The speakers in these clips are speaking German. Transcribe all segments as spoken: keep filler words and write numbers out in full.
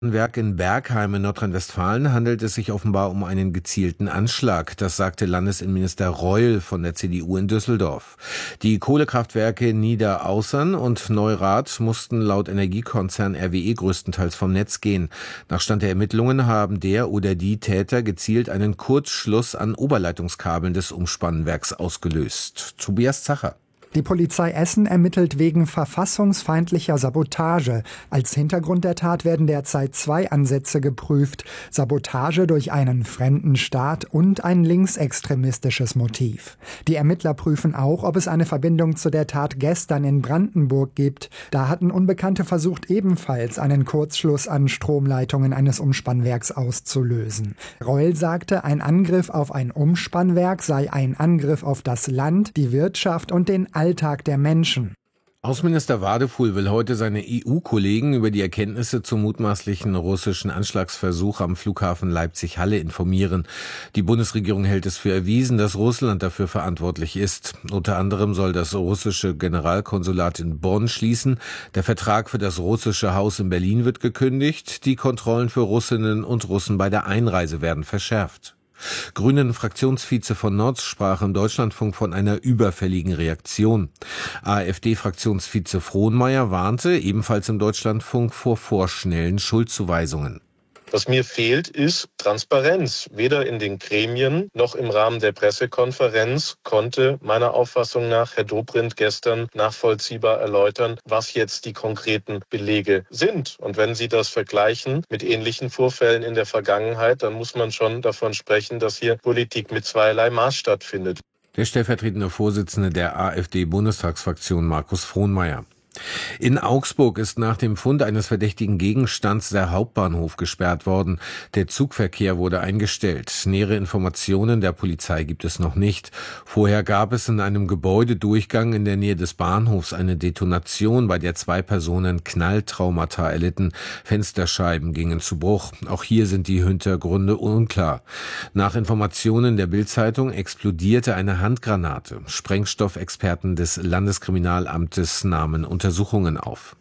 Werk in Bergheim in Nordrhein-Westfalen handelt es sich offenbar um einen gezielten Anschlag. Das sagte Landesinnenminister Reul von der C D U in Düsseldorf. Die Kohlekraftwerke Niederaußern und Neurath mussten laut Energiekonzern R W E größtenteils vom Netz gehen. Nach Stand der Ermittlungen haben der oder die Täter gezielt einen Kurzschluss an Oberleitungskabeln des Umspannwerks ausgelöst. Tobias Zacher. Die Polizei Essen ermittelt wegen verfassungsfeindlicher Sabotage. Als Hintergrund der Tat werden derzeit zwei Ansätze geprüft: Sabotage durch einen fremden Staat und ein linksextremistisches Motiv. Die Ermittler prüfen auch, ob es eine Verbindung zu der Tat gestern in Brandenburg gibt. Da hatten Unbekannte versucht, ebenfalls einen Kurzschluss an Stromleitungen eines Umspannwerks auszulösen. Reul sagte, ein Angriff auf ein Umspannwerk sei ein Angriff auf das Land, die Wirtschaft und den Alltag der Menschen. Außenminister Wadefuhl will heute seine E U-Kollegen über die Erkenntnisse zum mutmaßlichen russischen Anschlagsversuch am Flughafen Leipzig-Halle informieren. Die Bundesregierung hält es für erwiesen, dass Russland dafür verantwortlich ist. Unter anderem soll das russische Generalkonsulat in Bonn schließen. Der Vertrag für das russische Haus in Berlin wird gekündigt. Die Kontrollen für Russinnen und Russen bei der Einreise werden verschärft. Grünen-Fraktionsvize von Notz sprach im Deutschlandfunk von einer überfälligen Reaktion. AfD-Fraktionsvize Frohnmeier warnte ebenfalls im Deutschlandfunk vor vorschnellen Schuldzuweisungen. Was mir fehlt, ist Transparenz. Weder in den Gremien noch im Rahmen der Pressekonferenz konnte meiner Auffassung nach Herr Dobrindt gestern nachvollziehbar erläutern, was jetzt die konkreten Belege sind. Und wenn Sie das vergleichen mit ähnlichen Vorfällen in der Vergangenheit, dann muss man schon davon sprechen, dass hier Politik mit zweierlei Maß stattfindet. Der stellvertretende Vorsitzende der AfD-Bundestagsfraktion Markus Frohnmeier. In Augsburg ist nach dem Fund eines verdächtigen Gegenstands der Hauptbahnhof gesperrt worden. Der Zugverkehr wurde eingestellt. Nähere Informationen der Polizei gibt es noch nicht. Vorher gab es in einem Gebäudedurchgang in der Nähe des Bahnhofs eine Detonation, bei der zwei Personen Knalltraumata erlitten. Fensterscheiben gingen zu Bruch. Auch hier sind die Hintergründe unklar. Nach Informationen der Bild-Zeitung explodierte eine Handgranate. Sprengstoffexperten des Landeskriminalamtes nahmen Untersuchungen auf.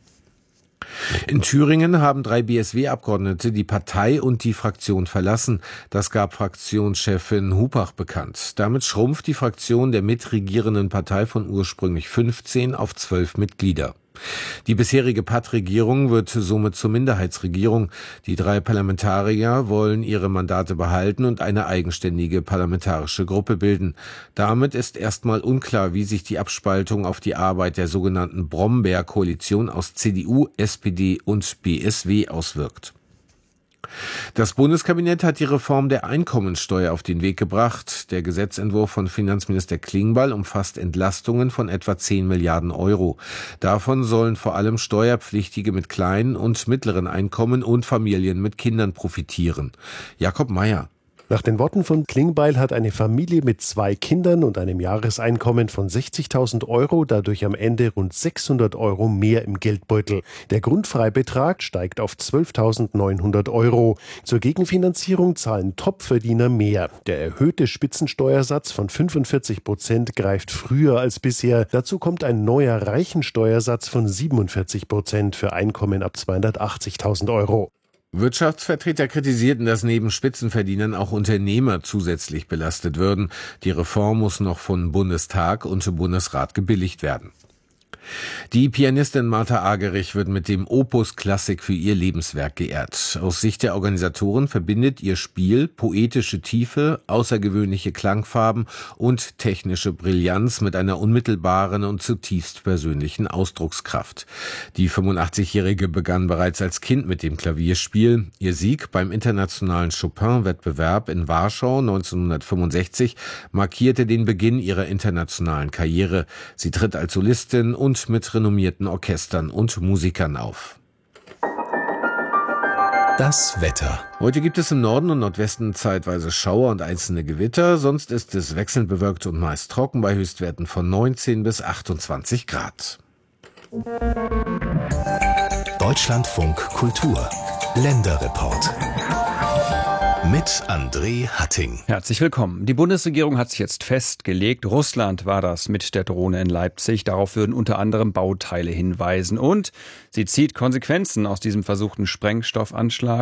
In Thüringen haben drei B S W-Abgeordnete die Partei und die Fraktion verlassen. Das gab Fraktionschefin Hupach bekannt. Damit schrumpft die Fraktion der mitregierenden Partei von ursprünglich fünfzehn auf zwölf Mitglieder. Die bisherige Patt-Regierung wird somit zur Minderheitsregierung. Die drei Parlamentarier wollen ihre Mandate behalten und eine eigenständige parlamentarische Gruppe bilden. Damit ist erstmal unklar, wie sich die Abspaltung auf die Arbeit der sogenannten Brombeer-Koalition aus C D U, S P D und B S W auswirkt. Das Bundeskabinett hat die Reform der Einkommensteuer auf den Weg gebracht. Der Gesetzentwurf von Finanzminister Klingbeil umfasst Entlastungen von etwa zehn Milliarden Euro. Davon sollen vor allem Steuerpflichtige mit kleinen und mittleren Einkommen und Familien mit Kindern profitieren. Jakob Mayer. Nach den Worten von Klingbeil hat eine Familie mit zwei Kindern und einem Jahreseinkommen von sechzigtausend Euro dadurch am Ende rund sechshundert Euro mehr im Geldbeutel. Der Grundfreibetrag steigt auf zwölftausendneunhundert Euro. Zur Gegenfinanzierung zahlen Topverdiener mehr. Der erhöhte Spitzensteuersatz von fünfundvierzig Prozent greift früher als bisher. Dazu kommt ein neuer Reichensteuersatz von siebenundvierzig Prozent für Einkommen ab zweihundertachtzigtausend Euro. Wirtschaftsvertreter kritisierten, dass neben Spitzenverdienern auch Unternehmer zusätzlich belastet würden. Die Reform muss noch von Bundestag und Bundesrat gebilligt werden. Die Pianistin Martha Argerich wird mit dem Opus Klassik für ihr Lebenswerk geehrt. Aus Sicht der Organisatoren verbindet ihr Spiel poetische Tiefe, außergewöhnliche Klangfarben und technische Brillanz mit einer unmittelbaren und zutiefst persönlichen Ausdruckskraft. Die fünfundachtzigjährige begann bereits als Kind mit dem Klavierspiel. Ihr Sieg beim internationalen Chopin-Wettbewerb in Warschau neunzehnhundertfünfundsechzig markierte den Beginn ihrer internationalen Karriere. Sie tritt als Solistin und mit renommierten Orchestern und Musikern auf. Das Wetter. Heute gibt es im Norden und Nordwesten zeitweise Schauer und einzelne Gewitter. Sonst ist es wechselnd bewölkt und meist trocken bei Höchstwerten von neunzehn bis achtundzwanzig Grad. Deutschlandfunk Kultur. Länderreport. Mit André Hatting. Herzlich willkommen. Die Bundesregierung hat sich jetzt festgelegt, Russland war das mit der Drohne in Leipzig. Darauf würden unter anderem Bauteile hinweisen. Und sie zieht Konsequenzen aus diesem versuchten Sprengstoffanschlag.